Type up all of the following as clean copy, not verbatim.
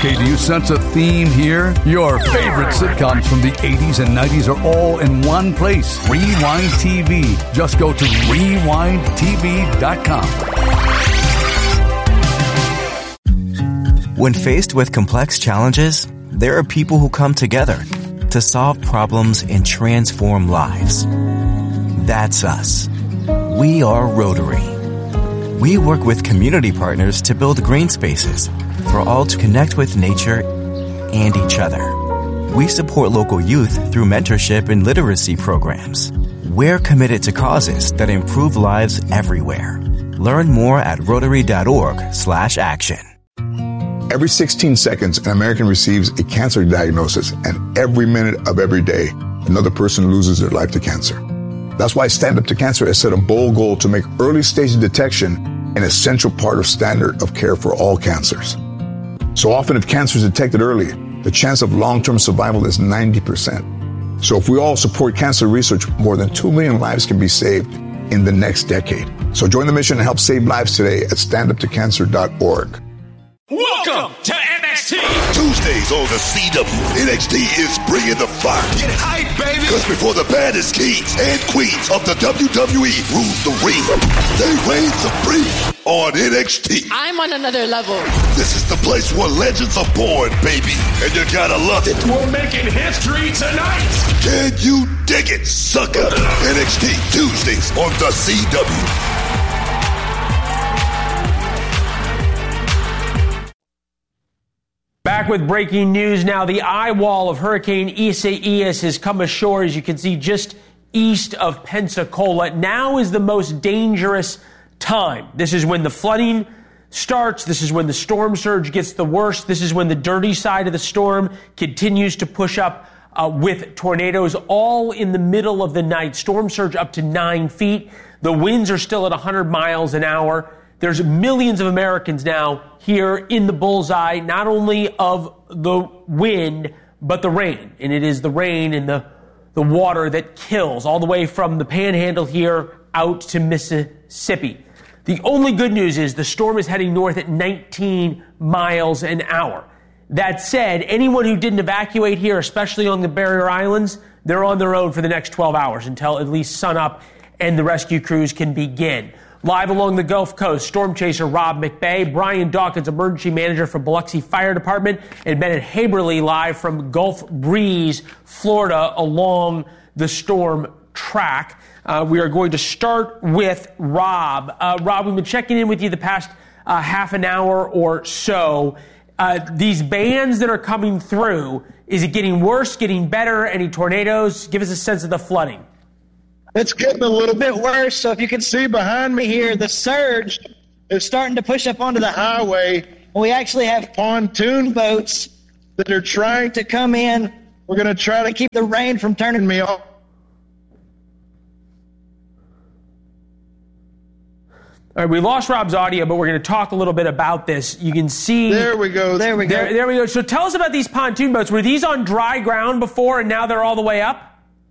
Okay, do you sense a theme here? Your favorite sitcoms from the 80s and 90s are all in one place. Rewind TV. Just go to rewindtv.com. When faced with complex challenges, there are people who come together to solve problems and transform lives. That's us. We are Rotary. We work with community partners to build green spaces for all to connect with nature and each other. We support local youth through mentorship and literacy programs. We're committed to causes that improve lives everywhere. Learn more at Rotary.org/action. Every 16 seconds, an American receives a cancer diagnosis, and every minute of every day, another person loses their life to cancer. That's why Stand Up to Cancer has set a bold goal to make early stage detection an essential part of standard of care for all cancers. So often, if cancer is detected early, the chance of long-term survival is 90%. So if we all support cancer research, more than 2 million lives can be saved in the next decade. So join the mission and help save lives today at standuptocancer.org. Welcome to NXT. Tuesdays on the CW, NXT is bringing the fire. Get hype, baby. Because before the baddest kings and queens of the WWE rule the ring, they reign supreme on NXT. I'm on another level. This is the place where legends are born, baby. And you gotta love it. We're making history tonight. Can you dig it, sucker? NXT Tuesdays on the CW. Back with breaking news now. The eye wall of Hurricane Isaias has come ashore, as you can see, just east of Pensacola. Now is the most dangerous time. This is when the flooding starts. This is when the storm surge gets the worst. This is when the dirty side of the storm continues to push up with tornadoes all in the middle of the night. Storm surge up to 9 feet. The winds are still at 100 miles an hour. There's millions of Americans now here in the bullseye, not only of the wind, but the rain. And it is the rain and the water that kills, all the way from the panhandle here out to Mississippi. The only good news is the storm is heading north at 19 miles an hour. That said, anyone who didn't evacuate here, especially on the Barrier Islands, they're on their own for the next 12 hours until at least sunup and the rescue crews can begin. Live along the Gulf Coast, storm chaser Rob McBay, Brian Dawkins, emergency manager for Biloxi Fire Department, and Bennett Haberly live from Gulf Breeze, Florida, along the storm track. We are going to start with Rob. Rob, we've been checking in with you the past half an hour or so. These bands that are coming through, is it getting worse, getting better? Any tornadoes? Give us a sense of the flooding. It's getting a little bit worse. So if you can see behind me here, the surge is starting to push up onto the highway. We actually have pontoon boats that are trying to come in. We're going to try to keep the rain from turning me off. All right, we lost Rob's audio, but we're going to talk a little bit about this. You can see... There we go. There we go. So tell us about these pontoon boats. Were these on dry ground before and now they're all the way up?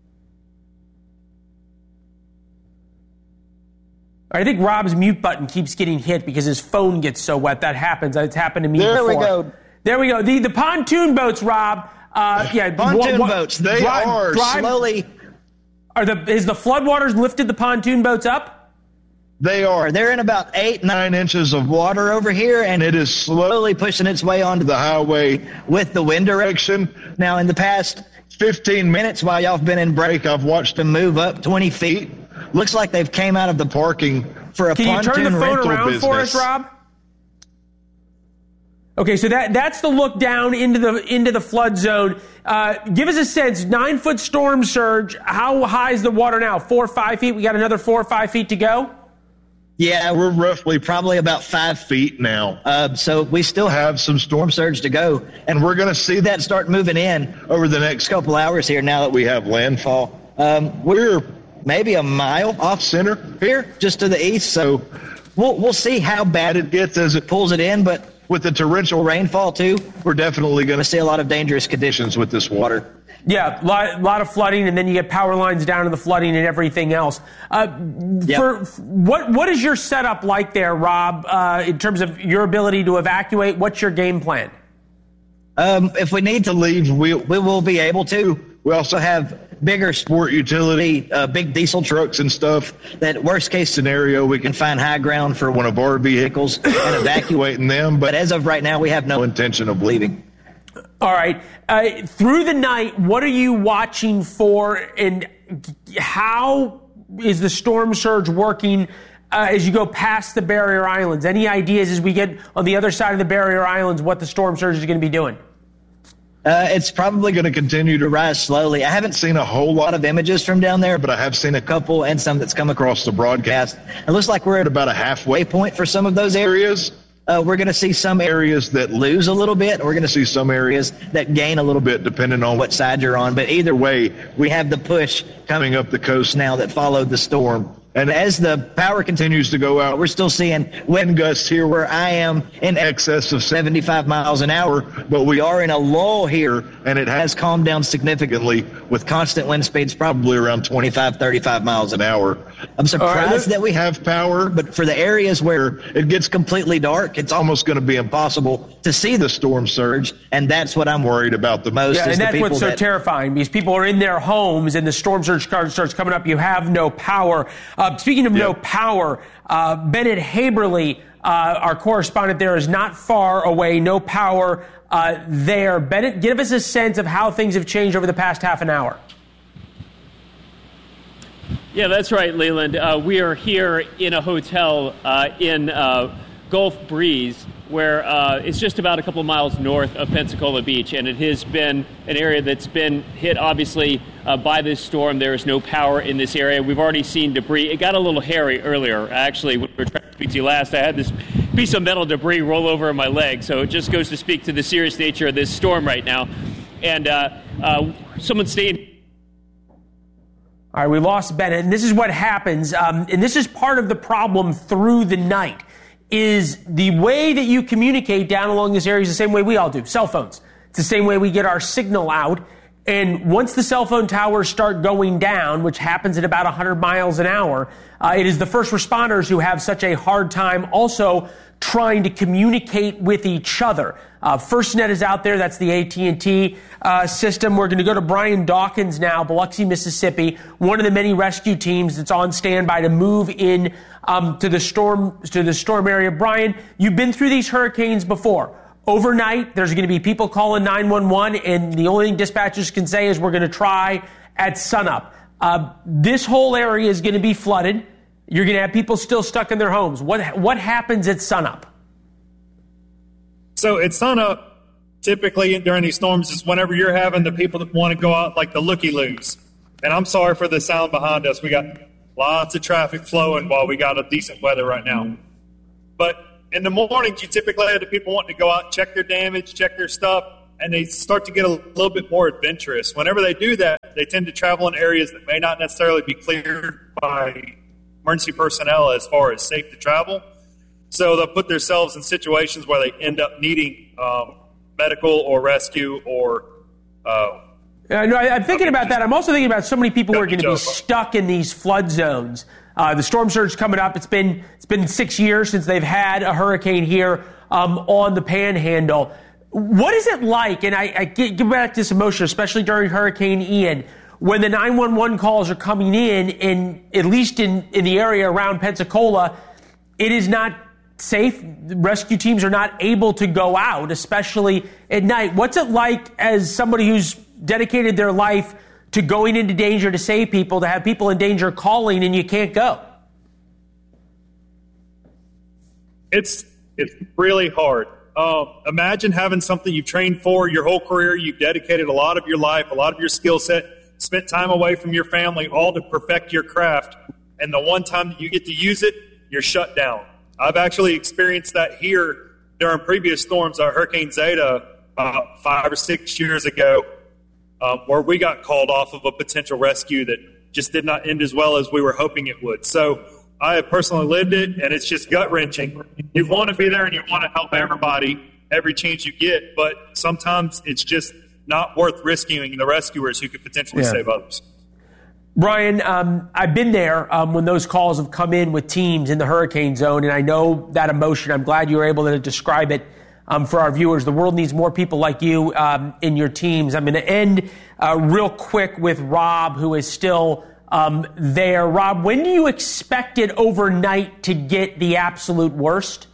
I think Rob's mute button keeps getting hit because his phone gets so wet. That happens. It's happened to me before. There we go. The pontoon boats, Rob. Pontoon boats. They are slowly... Is the floodwaters lifted the pontoon boats up? They are. They're in about 8-9 inches of water over here, and it is slowly pushing its way onto the highway with the wind direction. Now, in the past 15 minutes while y'all have been in break, I've watched them move up 20 feet. Looks like they've came out of the parking for a pontoon rental business. Can you turn the phone around for us, Rob? Okay, so that's the look down into the flood zone. Give us a sense. 9-foot storm surge. How high is the water now? 4 or 5 feet? We got another 4 or 5 feet to go? Yeah, we're roughly probably about 5 feet now. So we still have some storm surge to go, and we're going to see that start moving in over the next couple hours here now that we have landfall. We're maybe a mile off center here, just to the east. So we'll see how bad it gets as it pulls it in. But with the torrential rainfall, too, we're definitely going to see a lot of dangerous conditions with this water. Yeah, a lot of flooding, and then you get power lines down to the flooding and everything else. What is your setup like there, Rob, in terms of your ability to evacuate? What's your game plan? If we need to leave, we will be able to. We also have bigger sport utility, big diesel trucks and stuff that worst case scenario, we can find high ground for one of our vehicles and evacuating them. But as of right now, we have no intention of leaving. All right. Through the night, what are you watching for, and how is the storm surge working as you go past the barrier islands? Any ideas as we get on the other side of the barrier islands what the storm surge is going to be doing? It's probably going to continue to rise slowly. I haven't seen a whole lot of images from down there, but I have seen a couple and some that's come across the broadcast. It looks like we're at about a halfway point for some of those areas. We're going to see some areas that lose a little bit. We're going to see some areas that gain a little bit depending on what side you're on. But either way, we have the push coming up the coast now that followed the storm. And as the power continues to go out, we're still seeing wind gusts here where I am in excess of 75 miles an hour, but we are in a lull here, and it has calmed down significantly with constant wind speeds probably around 25, 35 miles an hour. I'm surprised that we have power, but for the areas where it gets completely dark, it's almost going to be impossible to see the storm surge, and that's what I'm worried about the most. Yeah, and that's what's so terrifying, because people are in their homes and the storm surge starts coming up. You have no power. Speaking of no power, Bennett Haberly, our correspondent there, is not far away. No power there. Bennett, give us a sense of how things have changed over the past half an hour. Yeah, that's right, Leland. We are here in a hotel in Gulf Breeze, where it's just about a couple miles north of Pensacola Beach, and it has been an area that's been hit, obviously, by this storm. There is no power in this area. We've already seen debris. It got a little hairy earlier. Actually, when we were trying to speak to you last, I had this piece of metal debris roll over in my leg, so it just goes to speak to the serious nature of this storm right now. And someone stayed... All right, we lost Bennett, and this is what happens, and this is part of the problem through the night, is the way that you communicate down along this area is the same way we all do, cell phones. It's the same way we get our signal out, and once the cell phone towers start going down, which happens at about 100 miles an hour, it is the first responders who have such a hard time also trying to communicate with each other. FirstNet is out there. That's the AT&T system. We're going to go to Brian Dawkins now, Biloxi, Mississippi, one of the many rescue teams that's on standby to move in to the storm area. Brian, you've been through these hurricanes before. Overnight, there's going to be people calling 911, and the only thing dispatchers can say is we're going to try at sunup. This whole area is going to be flooded. You're going to have people still stuck in their homes. What happens at sunup? So at sunup, typically during these storms, is whenever you're having the people that want to go out like the looky-loos. And I'm sorry for the sound behind us. We got lots of traffic flowing while we got a decent weather right now. But in the mornings, you typically have the people wanting to go out, check their damage, check their stuff, and they start to get a little bit more adventurous. Whenever they do that, they tend to travel in areas that may not necessarily be cleared by emergency personnel as far as safe to travel. So they'll put themselves in situations where they end up needing medical or rescue or... No, I'm thinking about that. I'm also thinking about so many people who are going to be stuck in these flood zones. The storm surge coming up. It's been 6 years since they've had a hurricane here on the Panhandle. What is it like? And I get back to this emotion, especially during Hurricane Ian, when the 911 calls are coming in, and at least in the area around Pensacola, it is not safe. Rescue teams are not able to go out, especially at night. What's it like as somebody who's dedicated their life to going into danger to save people, to have people in danger calling and you can't go? It's really hard. Imagine having something you've trained for your whole career. You've dedicated a lot of your life, a lot of your skill set, spent time away from your family, all to perfect your craft. And the one time that you get to use it, you're shut down. I've actually experienced that here during previous storms, Hurricane Zeta, 5 or 6 years ago, where we got called off of a potential rescue that just did not end as well as we were hoping it would. So I have personally lived it, and it's just gut-wrenching. You want to be there and you want to help everybody every chance you get, but sometimes it's just not worth rescuing the rescuers who could potentially save others. Brian, I've been there when those calls have come in with teams in the hurricane zone, and I know that emotion. I'm glad you were able to describe it for our viewers. The world needs more people like you in your teams. I'm going to end real quick with Rob, who is still there. Rob, when do you expect it overnight to get the absolute worst?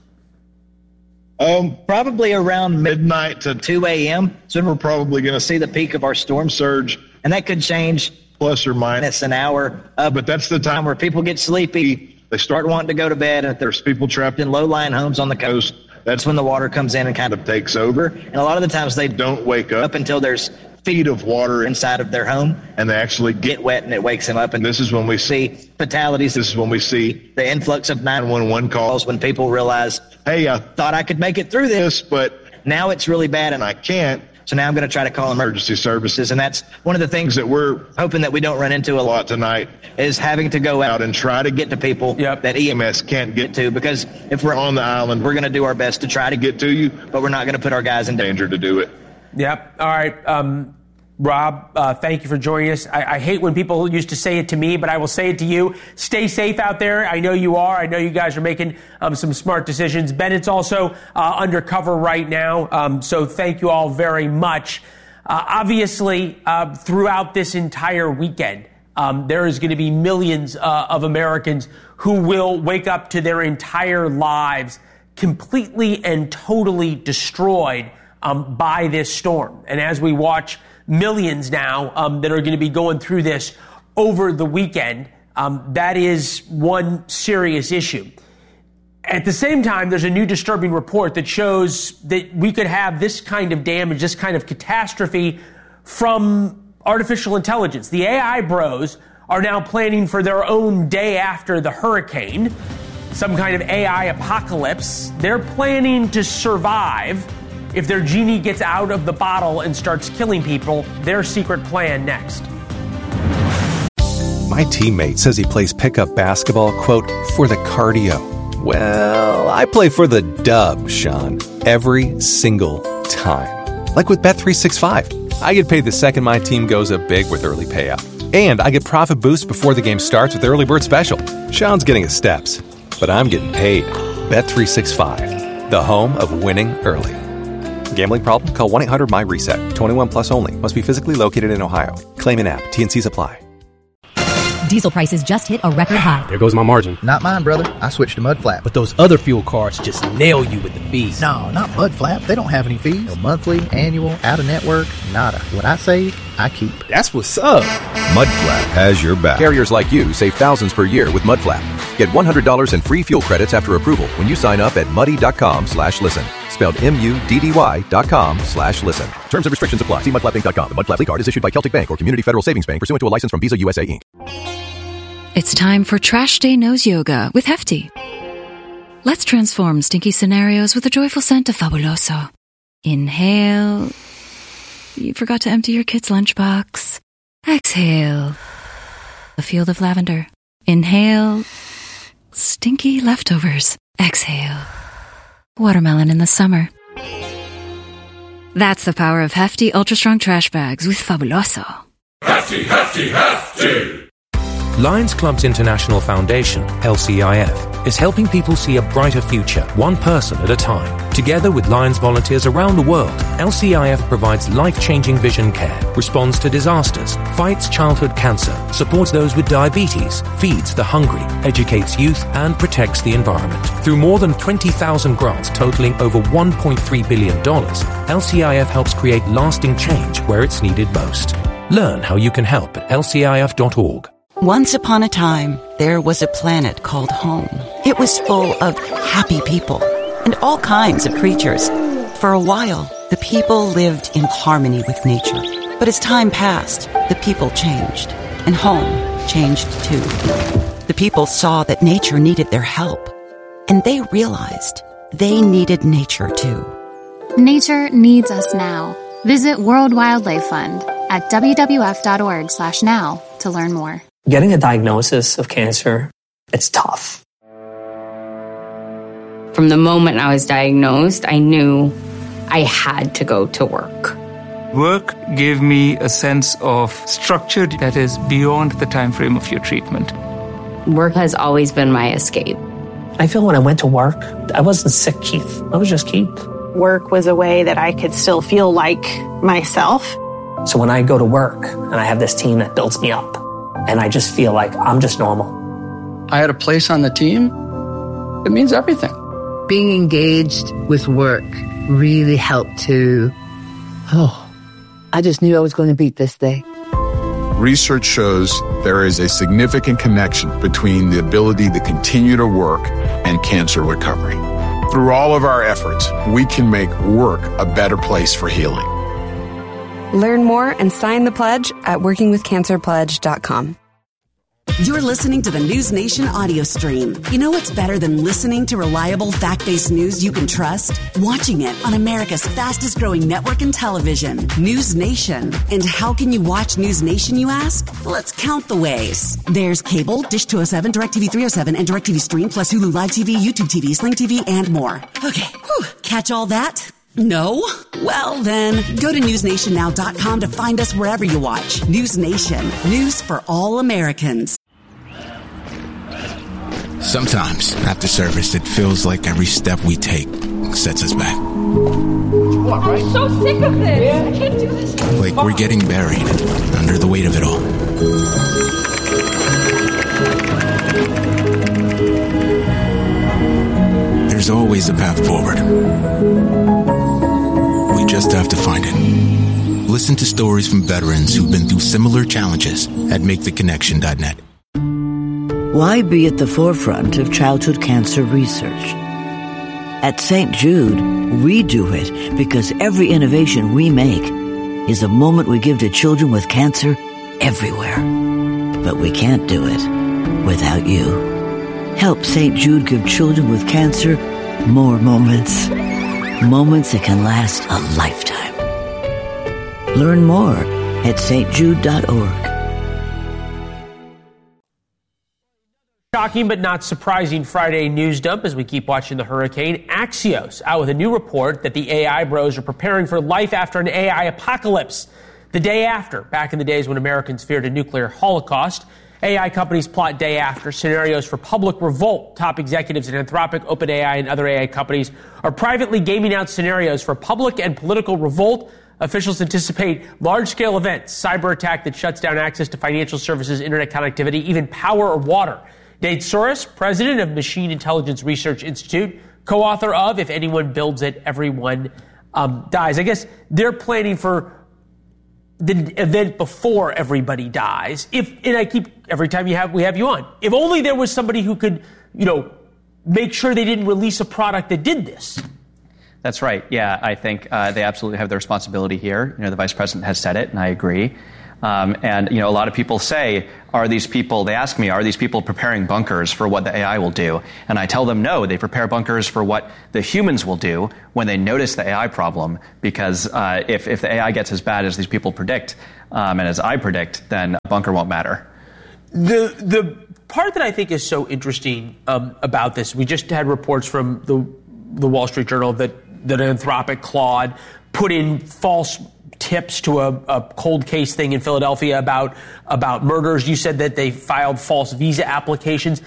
Probably around midnight to 2 a.m. So we're probably going to see the peak of our storm surge, and that could change plus or minus an hour. But that's the time where people get sleepy. They start wanting to go to bed. If there's people trapped in low-lying homes on the coast, that's when the water comes in and kind of takes over. And a lot of the times they don't wake up until there's feet of water inside of their home, and they actually get wet, and it wakes them up. And this is when we see fatalities. This is when we see the influx of 911 calls, when people realize, hey, I thought I could make it through this, but now it's really bad and I can't. So now I'm going to try to call emergency services. And that's one of the things that we're hoping that we don't run into a lot tonight, is having to go out and try to get to people that EMS can't get to. Because if we're on the island, we're going to do our best to try to get to you, but we're not going to put our guys in danger to do it. Yep. All right. Rob, thank you for joining us. I hate when people used to say it to me, but I will say it to you. Stay safe out there. I know you are. I know you guys are making some smart decisions. Bennett's also undercover right now, so thank you all very much. Obviously, throughout this entire weekend, there is going to be millions of Americans who will wake up to their entire lives completely and totally destroyed by this storm. And as we watch millions now that are going to be going through this over the weekend, that is one serious issue. At the same time, there's a new disturbing report that shows that we could have this kind of damage, this kind of catastrophe from artificial intelligence. The AI bros are now planning for their own day after the hurricane, some kind of AI apocalypse. They're planning to survive if their genie gets out of the bottle and starts killing people. Their secret plan next. My teammate says he plays pickup basketball, quote, for the cardio. Well, I play for the dub, Sean, every single time. Like with Bet365. I get paid the second my team goes up big with early payout. And I get profit boosts before the game starts with Early Bird Special. Sean's getting his steps, but I'm getting paid. Bet365, the home of winning early. Gambling problem? Call 1-800-MY-RESET. 21 plus only. Must be physically located in Ohio. Claim in app. T&Cs apply. Diesel prices just hit a record high. There goes my margin. Not mine, brother. I switched to Mudflap. But those other fuel cards just nail you with the fees. No, not Mudflap. They don't have any fees. No monthly, annual, out-of-network, nada. What I save, I keep. That's what's up. Mudflap has your back. Carriers like you save thousands per year with Mudflap. Get $100 in free fuel credits after approval when you sign up at muddy.com/listen. Spelled MUDDY.com/listen. Terms and restrictions apply. See mudflapinc.com. The Mudflap card is issued by Celtic Bank or Community Federal Savings Bank pursuant to a license from Visa USA Inc. It's time for Trash Day Nose Yoga with Hefty. Let's transform stinky scenarios with a joyful scent of Fabuloso. Inhale. You forgot to empty your kid's lunchbox. Exhale. A field of lavender. Inhale. Stinky leftovers. Exhale. Watermelon in the summer. That's the power of Hefty Ultra Strong Trash Bags with Fabuloso. Hefty, hefty, hefty! Lions Club's International Foundation, LCIF, is helping people see a brighter future, one person at a time. Together with Lions volunteers around the world, LCIF provides life-changing vision care, responds to disasters, fights childhood cancer, supports those with diabetes, feeds the hungry, educates youth, and protects the environment. Through more than 20,000 grants totaling over $1.3 billion, LCIF helps create lasting change where it's needed most. Learn how you can help at lcif.org. Once upon a time, there was a planet called home. It was full of happy people and all kinds of creatures. For a while, the people lived in harmony with nature. But as time passed, the people changed, and home changed too. The people saw that nature needed their help, and they realized they needed nature too. Nature needs us now. Visit World Wildlife Fund at wwf.org/now to learn more. Getting a diagnosis of cancer, it's tough. From the moment I was diagnosed, I knew I had to go to work. Work gave me a sense of structure that is beyond the time frame of your treatment. Work has always been my escape. I feel when I went to work, I wasn't sick Keith. I was just Keith. Work was a way that I could still feel like myself. So when I go to work and I have this team that builds me up, and I just feel like I'm just normal. I had a place on the team. It means everything. Being engaged with work really helped to, I just knew I was going to beat this day. Research shows there is a significant connection between the ability to continue to work and cancer recovery. Through all of our efforts, we can make work a better place for healing. Learn more and sign the pledge at workingwithcancerpledge.com. You're listening to the News Nation audio stream. You know what's better than listening to reliable, fact-based news you can trust? Watching it on America's fastest-growing network in television, News Nation. And how can you watch News Nation, you ask? Let's count the ways. There's cable, Dish 207, DirecTV 307, and DirecTV Stream, plus Hulu Live TV, YouTube TV, Sling TV, and more. Okay, catch all that? No? Well, then, go to newsnationnow.com to find us wherever you watch. News Nation. News for all Americans. Sometimes, after service, it feels like every step we take sets us back. I'm so sick of this. I can't do this. Like we're getting buried under the weight of it all. There's always a path forward. We just have to find it. Listen to stories from veterans who've been through similar challenges at MakeTheConnection.net. Why be at the forefront of childhood cancer research? At St. Jude, we do it because every innovation we make is a moment we give to children with cancer everywhere. But we can't do it without you. Help St. Jude give children with cancer more moments. Moments that can last a lifetime. Learn more at stjude.org. Shocking but not surprising Friday news dump as we keep watching the hurricane. Axios out with a new report that the AI bros are preparing for life after an AI apocalypse. The day after, back in the days when Americans feared a nuclear holocaust, AI companies plot day after scenarios for public revolt. Top executives at Anthropic, OpenAI, and other AI companies are privately gaming out scenarios for public and political revolt. Officials anticipate large-scale events, cyber attack that shuts down access to financial services, internet connectivity, even power or water. Nate Soros, president of Machine Intelligence Research Institute, co-author of If Anyone Builds It, Everyone Dies. I guess they're planning for the event before everybody dies. Every time we have you on, if only there was somebody who could, make sure they didn't release a product that did this. That's right. Yeah, I think they absolutely have the responsibility here. The vice president has said it, and I agree. And a lot of people say, they ask me, are these people preparing bunkers for what the AI will do? And I tell them, no, they prepare bunkers for what the humans will do when they notice the AI problem. Because if the AI gets as bad as these people predict, and as I predict, then a bunker won't matter. The part that I think is so interesting about this, we just had reports from the Wall Street Journal that Anthropic, Claude, put in false tips to a cold case thing in Philadelphia about murders. You said that they filed false visa applications.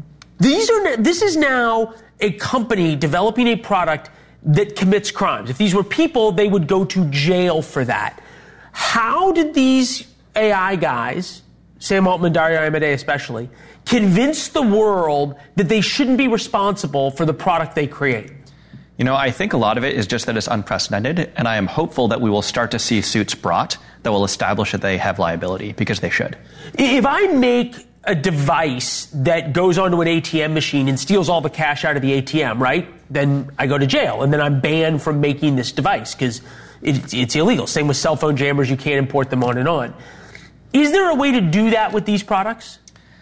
This is now a company developing a product that commits crimes. If these were people, they would go to jail for that. How did these AI guys, Sam Altman, Dario Amodei especially, convince the world that they shouldn't be responsible for the product they create? I think a lot of it is just that it's unprecedented, and I am hopeful that we will start to see suits brought that will establish that they have liability, because they should. If I make a device that goes onto an ATM machine and steals all the cash out of the ATM, right, then I go to jail, and then I'm banned from making this device because it's illegal. Same with cell phone jammers. You can't import them on and on. Is there a way to do that with these products?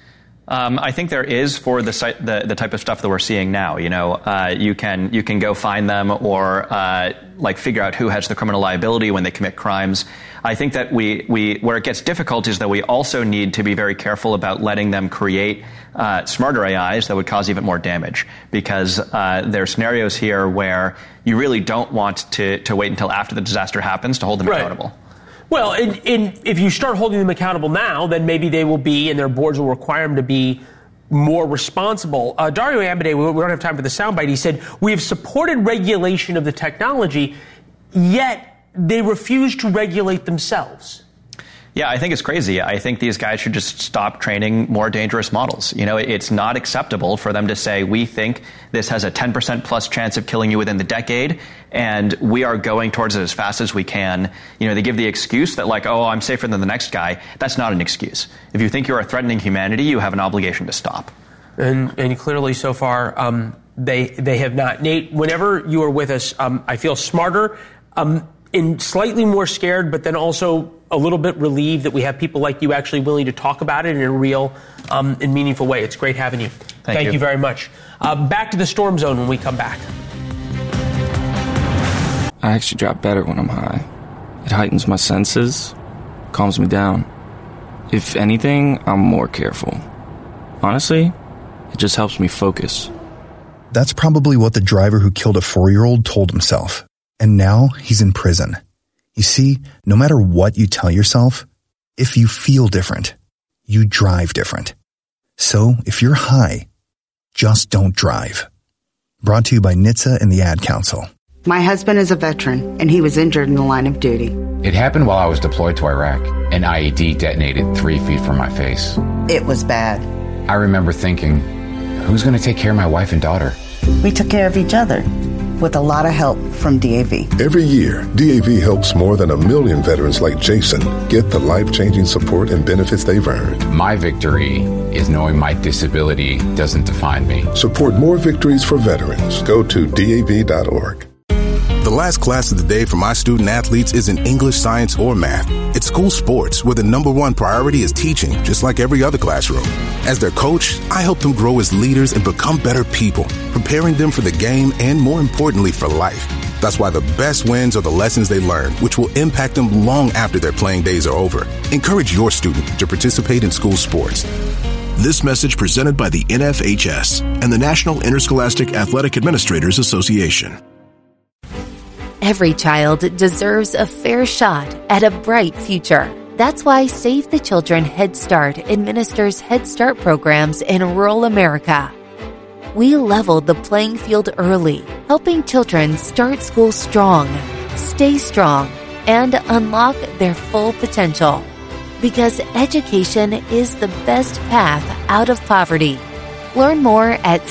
I think there is for the type of stuff that we're seeing now. You can go find them or figure out who has the criminal liability when they commit crimes. I think that we where it gets difficult is that we also need to be very careful about letting them create smarter AIs that would cause even more damage, because there are scenarios here where you really don't want to wait until after the disaster happens to hold them accountable. Well, if you start holding them accountable now, then maybe they will be, and their boards will require them to be, more responsible. Dario Amodei, we don't have time for the soundbite. He said, we have supported regulation of the technology, yet they refuse to regulate themselves. Yeah, I think it's crazy. I think these guys should just stop training more dangerous models. You know, it's not acceptable for them to say, we think this has a 10% plus chance of killing you within the decade, and we are going towards it as fast as we can. You know, they give the excuse that like, oh, I'm safer than the next guy. That's not an excuse. If you think you are threatening humanity, you have an obligation to stop. And clearly so far, they have not. Nate, whenever you are with us, I feel smarter, and slightly more scared, but then also a little bit relieved that we have people like you actually willing to talk about it in a real and meaningful way. It's great having you. Thank you very much. Back to the Storm Zone when we come back. I actually drop better when I'm high. It heightens my senses, calms me down. If anything, I'm more careful. Honestly, it just helps me focus. That's probably what the driver who killed a 4-year-old told himself. And now he's in prison. You see, no matter what you tell yourself, if you feel different, you drive different. So if you're high, just don't drive. Brought to you by NHTSA and the Ad Council. My husband is a veteran, and he was injured in the line of duty. It happened while I was deployed to Iraq. An IED detonated 3 feet from my face. It was bad. I remember thinking, who's going to take care of my wife and daughter? We took care of each other, with a lot of help from DAV. Every year, DAV helps more than 1 million veterans like Jason get the life-changing support and benefits they've earned. My victory is knowing my disability doesn't define me. Support more victories for veterans. Go to DAV.org. The last class of the day for my student athletes isn't English, science, or math. It's school sports, where the number one priority is teaching, just like every other classroom. As their coach, I help them grow as leaders and become better people, preparing them for the game and, more importantly, for life. That's why the best wins are the lessons they learn, which will impact them long after their playing days are over. Encourage your student to participate in school sports. This message presented by the NFHS and the National Interscholastic Athletic Administrators Association. Every child deserves a fair shot at a bright future. That's why Save the Children Head Start administers Head Start programs in rural America. We leveled the playing field early, helping children start school strong, stay strong, and unlock their full potential. Because education is the best path out of poverty. Learn more at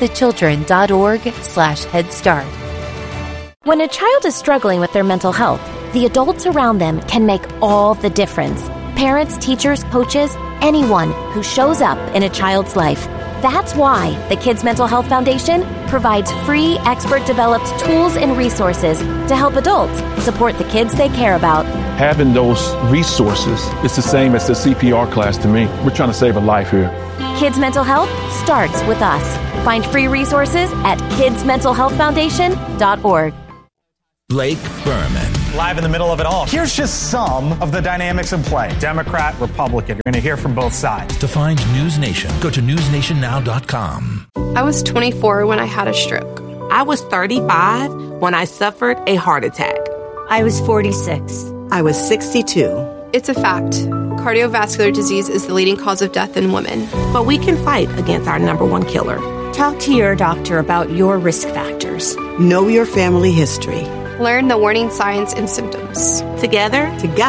SaveTheChildren.org/Head Start. When a child is struggling with their mental health, the adults around them can make all the difference. Parents, teachers, coaches, anyone who shows up in a child's life. That's why the Kids Mental Health Foundation provides free, expert-developed tools and resources to help adults support the kids they care about. Having those resources is the same as the CPR class to me. We're trying to save a life here. Kids Mental Health starts with us. Find free resources at kidsmentalhealthfoundation.org. Blake Berman. Live in the middle of it all. Here's just some of the dynamics in play. Democrat, Republican. You're going to hear from both sides. To find News Nation, go to newsnationnow.com. I was 24 when I had a stroke. I was 35 when I suffered a heart attack. I was 46. I was 62. It's a fact. Cardiovascular disease is the leading cause of death in women. But we can fight against our number one killer. Talk to your doctor about your risk factors. Know your family history. Learn the warning signs and symptoms. Together,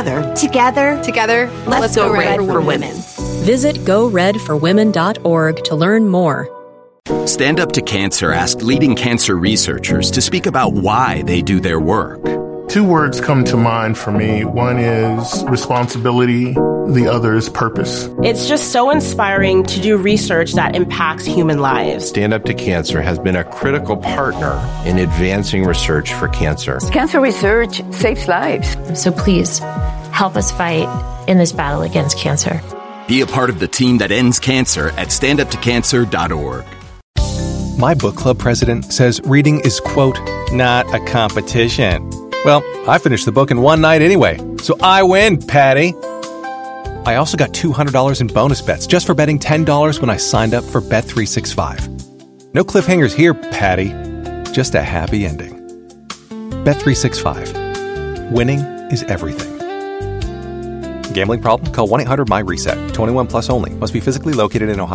let's go red for women. Visit GoRedForWomen.org to learn more. Stand Up to Cancer asked leading cancer researchers to speak about why they do their work. 2 words come to mind for me. One is responsibility. The other is purpose. It's just so inspiring to do research that impacts human lives. Stand Up to Cancer has been a critical partner in advancing research for cancer. Cancer research saves lives. So please help us fight in this battle against cancer. Be a part of the team that ends cancer at standuptocancer.org. My book club president says reading is, quote, not a competition. Well, I finished the book in one night anyway, so I win, Patty. I also got $200 in bonus bets just for betting $10 when I signed up for Bet365. No cliffhangers here, Patty. Just a happy ending. Bet365. Winning is everything. Gambling problem? Call 1-800-MY-RESET. 21 plus only. Must be physically located in Ohio.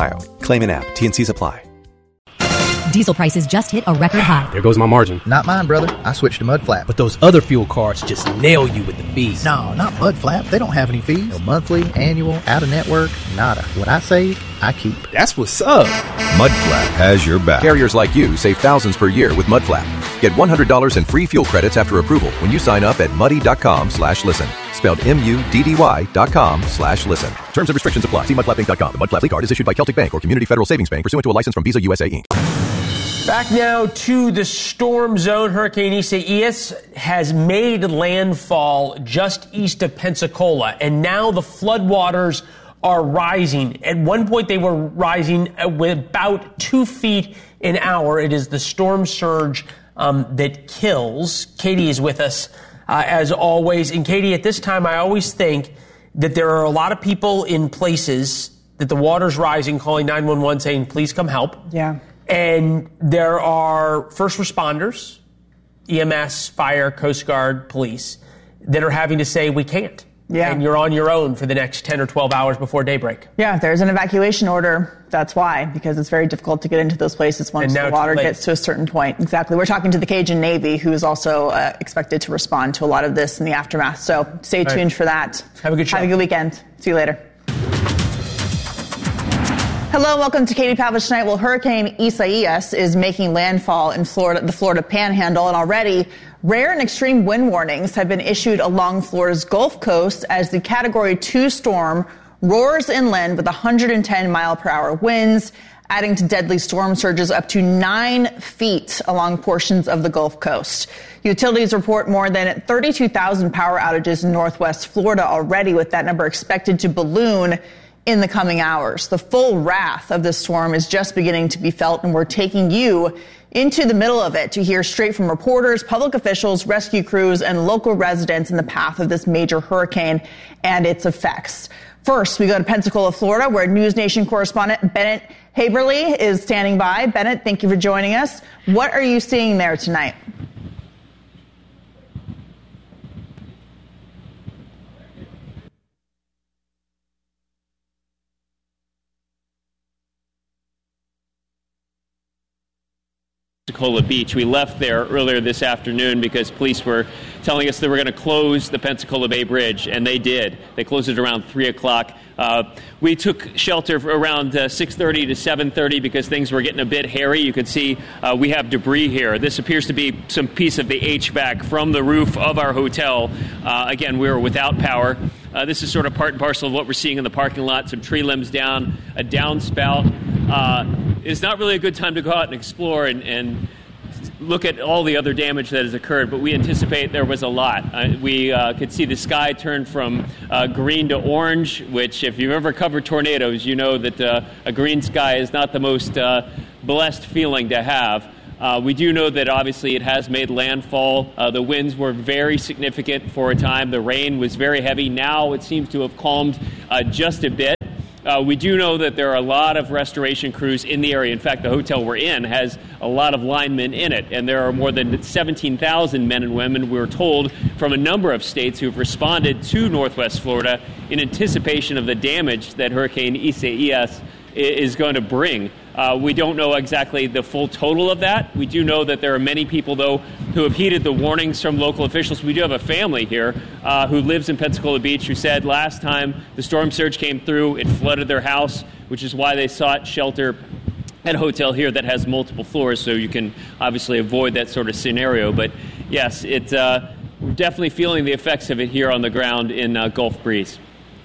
Claim an app. T&Cs apply. Diesel prices just hit a record high. There goes my margin. Not mine, brother. I switched to Mudflap. But those other fuel cards just nail you with the fees. No, not Mudflap. They don't have any fees. No monthly, annual, out-of-network, nada. What I save, I keep. That's what's up. Mudflap has your back. Carriers like you save thousands per year with Mudflap. Get $100 in free fuel credits after approval when you sign up at muddy.com/listen. Spelled MUDDY.com/listen. Terms and restrictions apply. See mudflapinc.com. The Mudflap card is issued by Celtic Bank or Community Federal Savings Bank pursuant to a license from Visa USA Inc. Back now to the storm zone. Hurricane Isaias has made landfall just east of Pensacola, and now the floodwaters are rising. At one point, they were rising with about 2 feet an hour. It is the storm surge that kills. Katie is with us as always. And Katie, at this time, I always think that there are a lot of people in places that the water's rising, calling 911 saying, please come help. Yeah. And there are first responders, EMS, fire, Coast Guard, police, that are having to say, we can't. Yeah. And you're on your own for the next 10 or 12 hours before daybreak. Yeah, there's an evacuation order. That's why, because it's very difficult to get into those places once the water gets to a certain point. Exactly. We're talking to the Cajun Navy, who is also expected to respond to a lot of this in the aftermath. So stay tuned for that. Have a good show. Have a good weekend. See you later. Hello, welcome to Katie Pavlich Tonight. Well, Hurricane Isaias is making landfall in Florida, the Florida Panhandle, and already rare and extreme wind warnings have been issued along Florida's Gulf Coast as the Category 2 storm roars inland with 110-mile-per-hour winds, adding to deadly storm surges up to 9 feet along portions of the Gulf Coast. Utilities report more than 32,000 power outages in northwest Florida already, with that number expected to balloon in the coming hours. The full wrath of this storm is just beginning to be felt, and we're taking you into the middle of it to hear straight from reporters, public officials, rescue crews, and local residents in the path of this major hurricane and its effects. First, we go to Pensacola, Florida, where News Nation correspondent Bennett Haberly is standing by. Bennett, thank you for joining us. What are you seeing there tonight? Pensacola Beach. We left there earlier this afternoon because police were telling us they were going to close the Pensacola Bay Bridge, and they did. They closed it around 3 o'clock. We took shelter around 6:30 to 7:30 because things were getting a bit hairy. You can see we have debris here. This appears to be some piece of the HVAC from the roof of our hotel. Again, we were without power. This is sort of part and parcel of what we're seeing in the parking lot. Some tree limbs down, a downspout. It's not really a good time to go out and explore and look at all the other damage that has occurred, but we anticipate there was a lot. We could see the sky turn from green to orange, which if you've ever covered tornadoes, you know that a green sky is not the most blessed feeling to have. We do know that obviously it has made landfall. The winds were very significant for a time. The rain was very heavy. Now it seems to have calmed just a bit. We do know that there are a lot of restoration crews in the area. In fact, the hotel we're in has a lot of linemen in it, and there are more than 17,000 men and women, we're told, from a number of states who've responded to Northwest Florida in anticipation of the damage that Hurricane Isaias is going to bring. We don't know exactly the full total of that. We do know that there are many people, though, who have heeded the warnings from local officials. We do have a family here who lives in Pensacola Beach who said last time the storm surge came through, it flooded their house, which is why they sought shelter at a hotel here that has multiple floors, so you can obviously avoid that sort of scenario. But yes, we're definitely feeling the effects of it here on the ground in Gulf Breeze.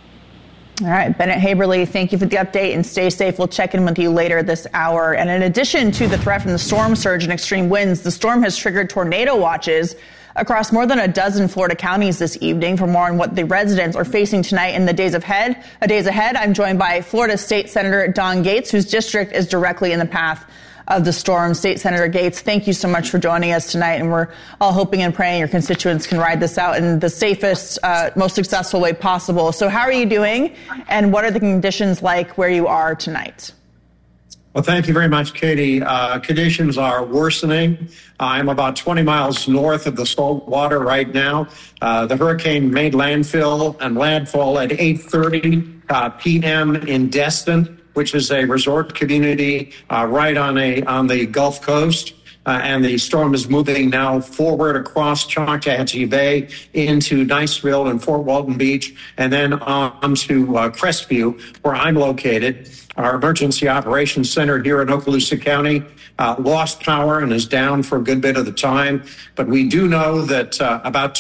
All right, Bennett Haberly, thank you for the update and stay safe. We'll check in with you later this hour. And in addition to the threat from the storm surge and extreme winds, the storm has triggered tornado watches across more than a dozen Florida counties this evening. For more on what the residents are facing tonight and the days ahead, I'm joined by Florida State Senator Don Gates, whose district is directly in the path of the storm. State Senator Gates, thank you so much for joining us tonight, and we're all hoping and praying your constituents can ride this out in the safest, most successful way possible. So how are you doing, and what are the conditions like where you are tonight? Well, thank you very much, Katie. Conditions are worsening. I'm about 20 miles north of the salt water right now. The hurricane made landfall at 8:30 p.m. in Destin. which is a resort community right on the Gulf Coast. And the storm is moving now forward across Choctaw Bay into Niceville and Fort Walton Beach, and then on to Crestview, where I'm located. Our Emergency Operations Center here in Okaloosa County lost power and is down for a good bit of the time. But we do know that about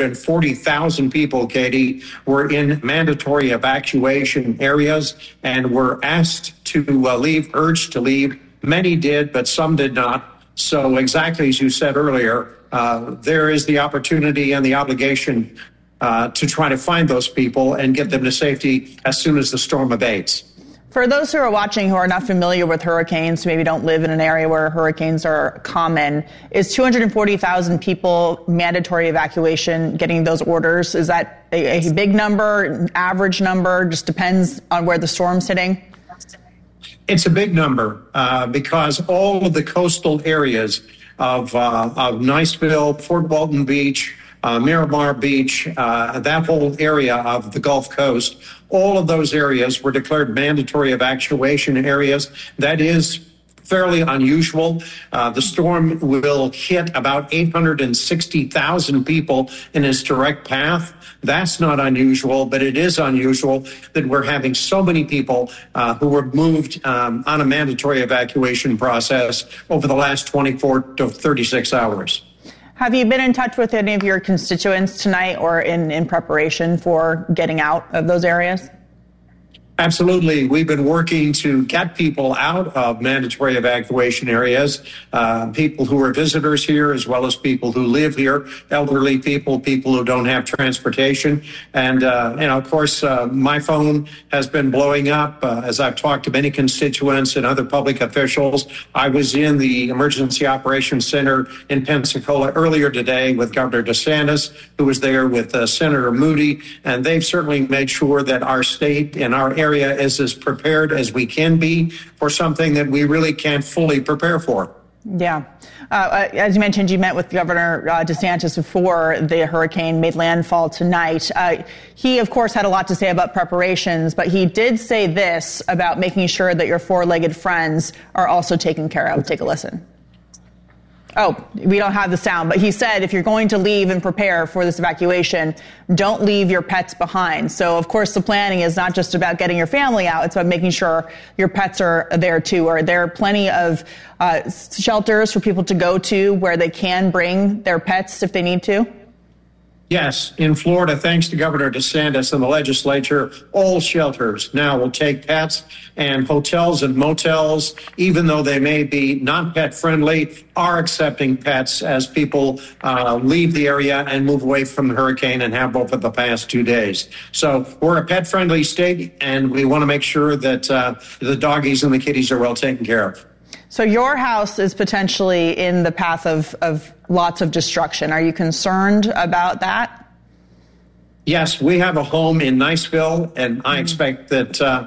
240,000 people, Katie, were in mandatory evacuation areas and were asked to leave, urged to leave. Many did, but some did not. So exactly as you said earlier, there is the opportunity and the obligation to try to find those people and get them to safety as soon as the storm abates. For those who are watching who are not familiar with hurricanes, who maybe don't live in an area where hurricanes are common, is 240,000 people mandatory evacuation getting those orders? Is that a big number, average number? Just depends on where the storm's hitting? It's a big number because all of the coastal areas of Niceville, Fort Walton Beach, Miramar Beach, that whole area of the Gulf Coast, all of those areas were declared mandatory evacuation areas. That is fairly unusual. The storm will hit about 860,000 people in its direct path. That's not unusual, but it is unusual that we're having so many people who were moved on a mandatory evacuation process over the last 24 to 36 hours. Have you been in touch with any of your constituents tonight or in preparation for getting out of those areas? Absolutely. We've been working to get people out of mandatory evacuation areas, people who are visitors here, as well as people who live here, elderly people, people who don't have transportation. And, of course, my phone has been blowing up as I've talked to many constituents and other public officials. I was in the Emergency Operations Center in Pensacola earlier today with Governor DeSantis, who was there with Senator Moody, and they've certainly made sure that our state and our area is as prepared as we can be for something that we really can't fully prepare for. Yeah. As you mentioned, you met with Governor DeSantis before the hurricane made landfall tonight. He, of course, had a lot to say about preparations, but he did say this about making sure that your four-legged friends are also taken care of. Take a listen. Oh, we don't have the sound, but he said if you're going to leave and prepare for this evacuation, don't leave your pets behind. So, of course, the planning is not just about getting your family out. It's about making sure your pets are there, too. Are there plenty of shelters for people to go to where they can bring their pets if they need to? Yes, in Florida, thanks to Governor DeSantis and the legislature, all shelters now will take pets, and hotels and motels, even though they may be not pet friendly, are accepting pets as people leave the area and move away from the hurricane and have over the past 2 days. So we're a pet friendly state, and we want to make sure that the doggies and the kitties are well taken care of. So your house is potentially in the path of lots of destruction. Are you concerned about that? Yes, we have a home in Niceville, and I expect that